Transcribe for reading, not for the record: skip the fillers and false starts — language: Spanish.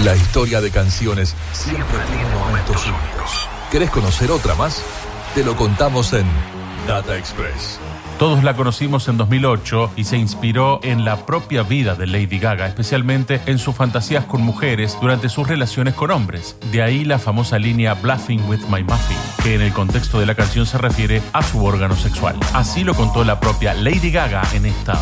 La historia de canciones siempre tiene momentos únicos. ¿Querés conocer otra más? Te lo contamos en Data Express. Todos la conocimos en 2008 y se inspiró en la propia vida de Lady Gaga, especialmente en sus fantasías con mujeres durante sus relaciones con hombres. De ahí la famosa línea Bluffing with my muffin, que en el contexto de la canción se refiere a su órgano sexual. Así lo contó la propia Lady Gaga en esta